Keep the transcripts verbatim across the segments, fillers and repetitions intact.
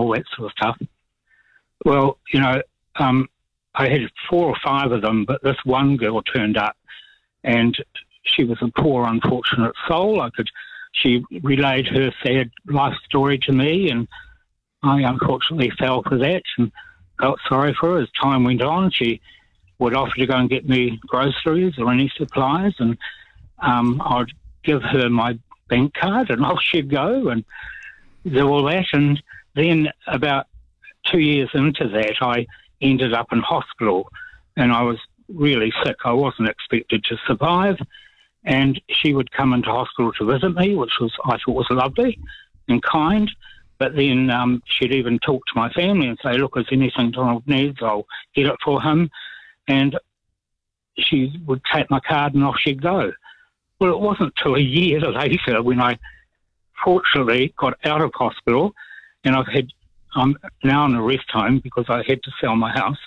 all that sort of stuff. Well, you know, um, I had four or five of them, but this one girl turned up, and she was a poor, unfortunate soul. I could, she relayed her sad life story to me, and I unfortunately fell for that and felt sorry for her. As time went on, she would offer to go and get me groceries or any supplies, and um, I'd give her my bank card, and off she'd go and do all that. And then about two years into that, I ended up in hospital, and I was really sick. I wasn't expected to survive, and she would come into hospital to visit me, which was I thought was lovely and kind. But then um, she'd even talk to my family and say, look, if there's anything Donald needs, I'll get it for him. And she would take my card and off she'd go. Well, it wasn't till a year later when I fortunately got out of hospital, and I've had, I'm now in a rest home because I had to sell my house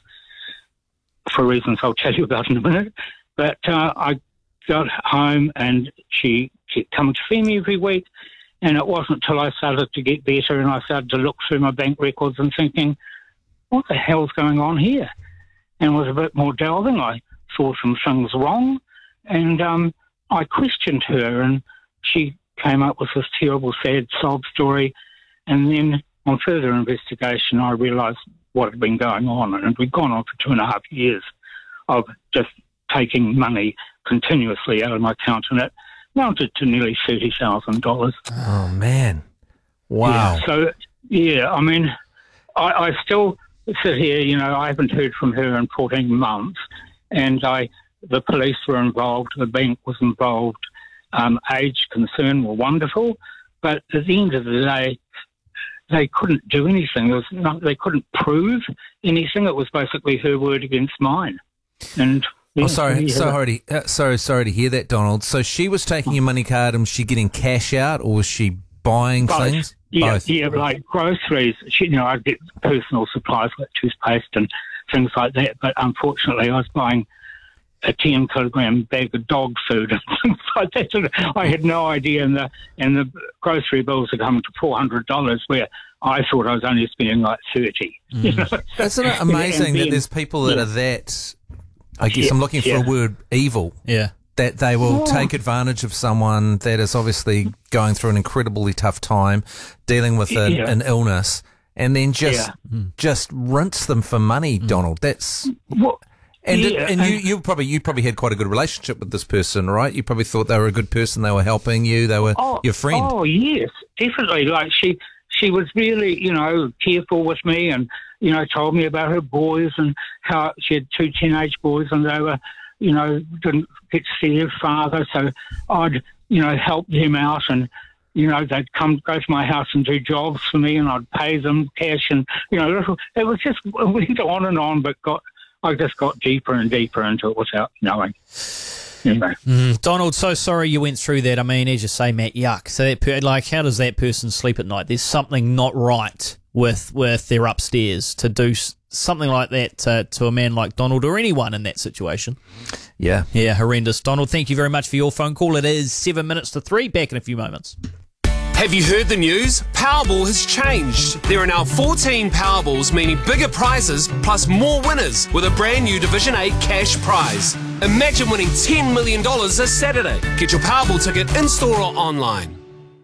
for reasons I'll tell you about in a minute. But uh, I got home and she kept coming to see me every week, and it wasn't till I started to get better and I started to look through my bank records and thinking, what the hell's going on here? And was a bit more delving. I saw some things wrong, and um, I questioned her, and she came up with this terrible, sad sob story. And then on further investigation, I realised what had been going on, and we'd gone on for two and a half years of just taking money continuously out of my account, and it mounted to nearly thirty thousand dollars. Oh, man. Wow. Yeah, so, yeah, I mean, I, I still sit here, you know, I haven't heard from her in fourteen months, and I, the police were involved, the bank was involved, um, age concern were wonderful, but at the end of the day, they couldn't do anything. There was not, they couldn't prove anything. It was basically her word against mine. And oh, sorry, sorry, uh, sorry, sorry to hear that, Donald. So she was taking your money card, and was she getting cash out, or was she buying Both. things? Yeah, Both. yeah, like groceries. She, you know, I'd get personal supplies like toothpaste and things like that. But unfortunately, I was buying a ten kilogram bag of dog food and things like that. I had no idea, and the and the grocery bills are coming to four hundred dollars, where I thought I was only spending like thirty. Mm. You know? Isn't it amazing then, that there's people that yeah. are that? I guess yeah, I'm looking for yeah. a word, evil. Yeah. That they will Oh. take advantage of someone that is obviously going through an incredibly tough time, dealing with a, Yeah. an illness, and then just Yeah. just rinse them for money, Donald. That's Well, and yeah, did, and you and- you probably you probably had quite a good relationship with this person, right? You probably thought they were a good person. They were helping you. They were Oh, your friend. Oh, yes, definitely. Like she, she was really, you know, careful with me, and you know, told me about her boys and how she had two teenage boys, and they were, you know, didn't get to see their father, so I'd, you know, help them out, and you know, they'd come go to my house and do jobs for me, and I'd pay them cash, and you know, little, it was just it went on and on, but got I just got deeper and deeper into it without knowing. You know. Mm, Donald, so sorry you went through that. I mean, as you say, Matt, yuck. So, that per- like, how does that person sleep at night? There's something not right with with their upstairs to do s- something like that to, to a man like Donald, or anyone in that situation. Yeah. Yeah, horrendous. Donald, thank you very much for your phone call. It is seven minutes to three. Back in a few moments. Have you heard the news? Powerball has changed. There are now fourteen Powerballs, meaning bigger prizes plus more winners with a brand new Division eight cash prize. Imagine winning ten million dollars this Saturday. Get your Powerball ticket in-store or online.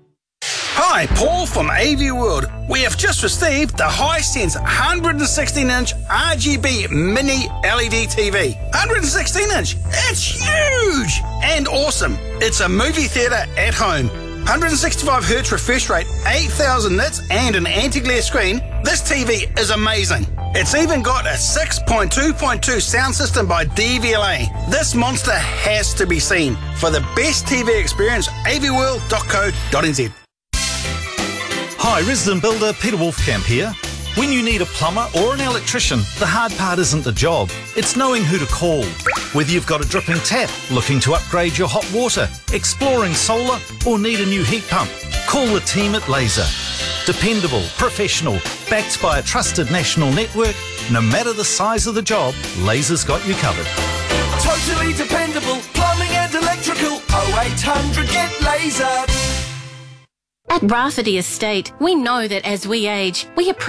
Hi, Paul from A V World. We have just received the Hisense one hundred sixteen inch R G B mini L E D T V. one hundred sixteen inch. It's huge and awesome. It's a movie theatre at home. one hundred sixty-five hertz refresh rate, eight thousand nits and an anti-glare screen. This T V is amazing. It's even got a six point two point two sound system by D V L A. This monster has to be seen. For the best T V experience, a v world dot co dot n z. Hi, resident builder Peter Wolfcamp here. When you need a plumber or an electrician, the hard part isn't the job, it's knowing who to call. Whether you've got a dripping tap, looking to upgrade your hot water, exploring solar, or need a new heat pump, call the team at Laser. Dependable, professional, backed by a trusted national network, no matter the size of the job, Laser's got you covered. Totally dependable, plumbing and electrical, oh eight hundred get Laser. At Rafferty Estate, we know that as we age, we appreciate